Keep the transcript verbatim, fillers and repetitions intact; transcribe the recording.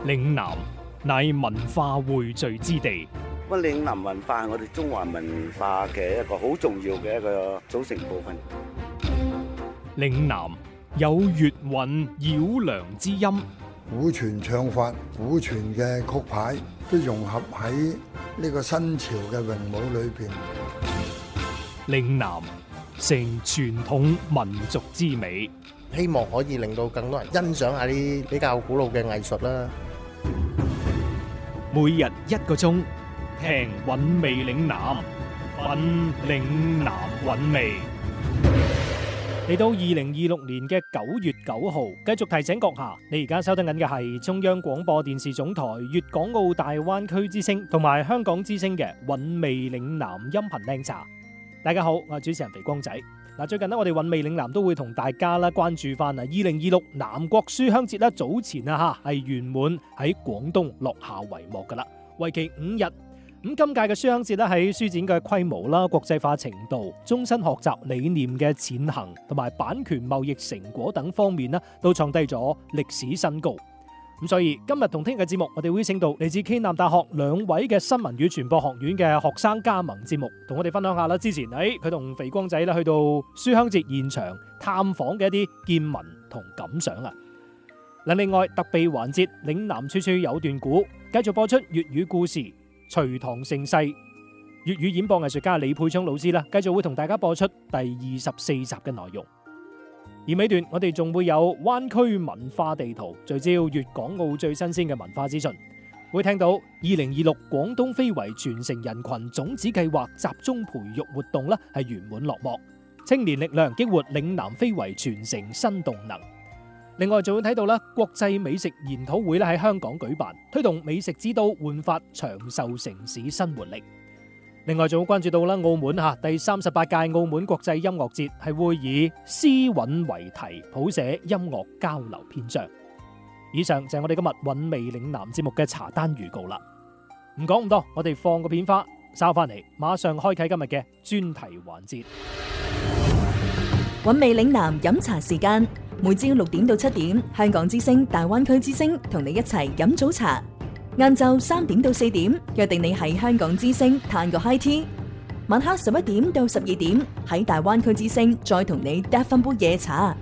嶺南乃文化匯聚之地， 乜嶺南文化係我哋中華文化嘅一個好重要嘅一個組成部分。 嶺南有粵韻繞梁之音， 古傳唱法、古傳嘅曲牌都融合喺呢個新潮嘅詠舞裏邊。 嶺南成傳統民族之美， 希望可以令到更多人欣賞下啲比較古老嘅藝術啦。 每日一個鐘，聽韻味嶺南，品嶺南韻味。嚟到二零二六年嘅九月九號，繼續提醒閣下，你而家收聽緊嘅係中央廣播電視總台粵港澳大灣區之聲同埋香港之聲嘅韻味嶺南音頻靚茶。大家好，我係主持人肥光仔。嗱，最近呢，我哋韻味嶺南都會同大家啦關注翻啊，二零二六南國書香節啦，早前啊吓係圓滿喺廣東落下帷幕噶啦，為期五日。咁今屆嘅書香節咧喺書展嘅規模啦、國際化程度、終身學習理念嘅踐行同埋版權貿易成果等方面呢，都創低咗歷史新高。咁所以今日同聽日嘅節目，我哋會請到嚟自暨南大學兩位嘅新聞與傳播學院嘅學生加盟節目，同我哋分享下啦。之前喺佢同肥光仔咧去到書香節現場探訪嘅一啲見聞同感想啊。嗱，另外特備環節嶺南處處有段古，繼續播出粵語故事。隋唐盛世粵語演播藝術家李佩聰老師啦，繼續會同大家播出第二十四集嘅內容。而尾段我哋仲會有灣區文化地圖，聚焦粵港澳最新鮮嘅文化資訊。會聽到二零二六廣東非遺傳承人群種子計劃集中培育活動啦，係圓滿落幕。青年力量激活嶺南非遺傳承新動能。另外仲會睇到啦，國際美食研討會咧喺香港舉辦，推動美食之都煥發長壽城市新活力。另外仲會關注到啦，澳門吓第三十八屆澳門國際音樂節係會以詩韻為題，譜寫音樂交流篇章。以上就係我哋今日韻味嶺南節目嘅茶單預告啦。唔講咁多，我哋放個片花，稍翻嚟馬上開啟今日嘅專題環節。 韻味嶺南飲茶時間，每朝六點到七點，香港之聲、大灣區之聲同你一齊飲早茶。晏晝三點到四點，約定你喺香港之聲嘆個 high tea。晚黑十一點到十二點，喺大灣區之聲再同你嗒翻杯夜茶。